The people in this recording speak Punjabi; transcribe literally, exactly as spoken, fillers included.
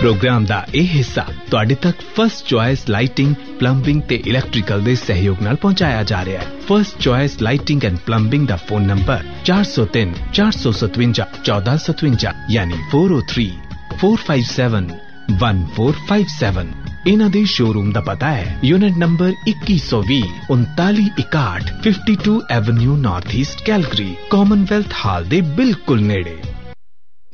प्रोग्राम दा ਇਹ ਹਿੱਸਾ ਤੁਹਾਡੇ ਤੱਕ ਫਸਟ ਚੁਆਇਸ ਲਾਈਟਿੰਗ, ਪਲੰਬਿੰਗ ਤੇ ਇਲੈਕਟ੍ਰੀਕਲ ਦੇ ਸਹਿਯੋਗ ਨਾਲ ਪਹੁੰਚਾਇਆ ਜਾ ਰਿਹਾ ਹੈ। First choice lighting and plumbing the phone number ਚਾਰ ਸੌ ਤਿੰਨ ਚਾਰ ਸੌ ਸਤਵੰਜਾ ਚੌਦਾਂ ਸਤਵੰਜਾ ਯਾਨੀ ਚਾਰ ਸੌ ਤਿੰਨ ਚਾਰ ਪੰਜ ਸੱਤ ਇੱਕ ਚਾਰ ਪੰਜ ਸੱਤ। ਇਹਨਾਂ ਦੇ ਸ਼ੋਰੂਮ ਦਾ ਪਤਾ ਹੈ ਯੂਨਿਟ ਨੰਬਰ ਇੱਕੀ ਸੌ ਵੀਹ ਉਨਤਾਲੀ ਇਕਾਹਠ ਬਾवन Avenue north east Calgary, Commonwealth हाल दे बिल्कुल नेड़े।